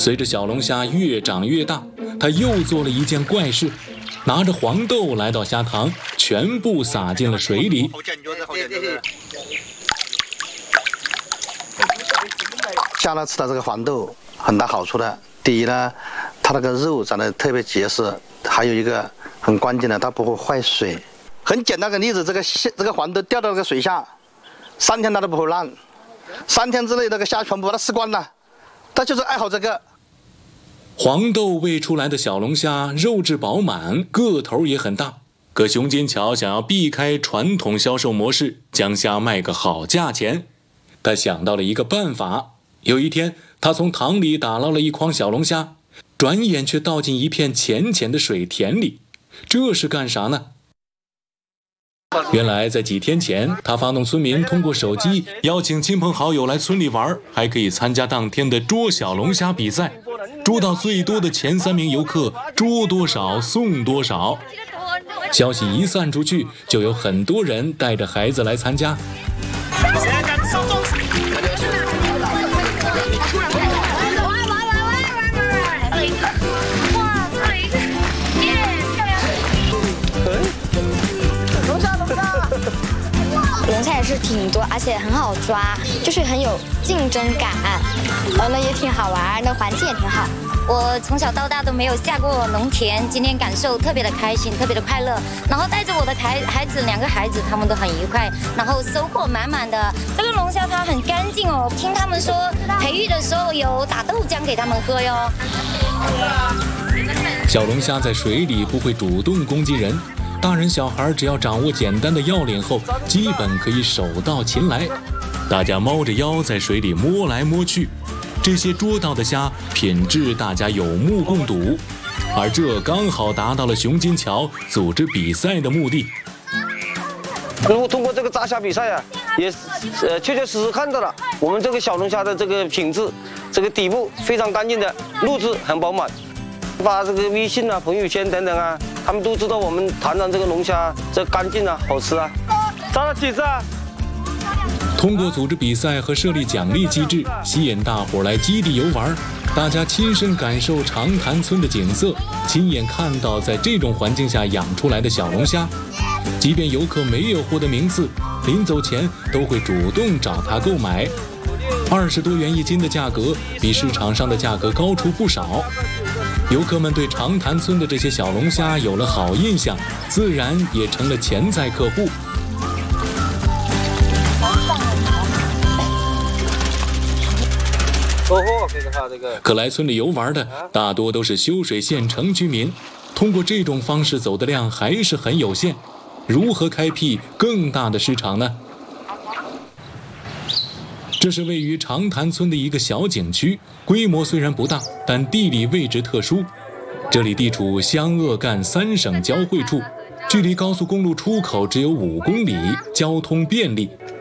随着小龙虾越长越大，他又做了一件怪事，拿着黄豆来到虾塘，全部撒进了水里。 虾呢吃到这个黄豆很大好处的。第一呢，它那个肉长得特别结实，还有一个很关键的，它不会坏水。很简单的例子，这个黄豆掉到这个水下，3天它都不会烂，3天之内那个虾全部把它吃光了。它就是爱好这个。 黄豆喂出来的小龙虾肉质饱满，个头也很大。可熊金桥想要避开传统销售模式，将虾卖个好价钱，他想到了一个办法。有一天，他从塘里打捞了一筐小龙虾，转眼却倒进一片浅浅的水田里。这是干啥呢？原来在几天前，他发动村民通过手机邀请亲朋好友来村里玩，还可以参加当天的捉小龙虾比赛，捉到最多的前3名游客，捉多少送多少。消息一散出去，就有很多人带着孩子来参加。 龙虾也是挺多，而且很好抓，就是很有竞争感，那也挺好玩，那环境也挺好。我从小到大都没有下过农田，今天感受特别的开心，特别的快乐。然后带着我的孩子，2个孩子，他们都很愉快，然后收获满满的。这个龙虾它很干净哦，听他们说培育的时候有打豆浆给他们喝哟。 小龙虾在水里不会主动攻击人。大人小孩只要掌握简单的要领后，基本可以手到擒来。大家猫着腰在水里摸来摸去，这些捉到的虾品质大家有目共睹，而这刚好达到了熊金桥组织比赛的目的。 如果通过这个抓虾比赛啊，也确确实实看到了我们这个小龙虾的这个品质，这个底部非常干净的，肉质很饱满。发这个微信啊、朋友圈等等啊，他们都知道我们塘这个龙虾这干净啊、好吃啊。抓了几次啊？ 通过组织比赛和设立奖励机制，吸引大伙来基地游玩，大家亲身感受长潭村的景色，亲眼看到在这种环境下养出来的小龙虾。即便游客没有获得名次，临走前都会主动找他购买。20多元1斤的价格，比市场上的价格高出不少。游客们对长潭村的这些小龙虾有了好印象，自然也成了潜在客户。可来村里游玩的大多都是修水县城居民，通过这种方式走的量还是很有限。如何开辟更大的市场呢？这是位于长潭村的一个小景区，规模虽然不大，但地理位置特殊。这里地处湘鄂赣3省交汇处，距离高速公路出口只有5公里，交通便利。